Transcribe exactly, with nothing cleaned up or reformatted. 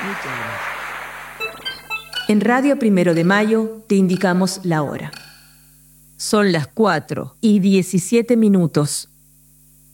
En Radio Primero de Mayo te indicamos la hora. Son las cuatro y diecisiete minutos.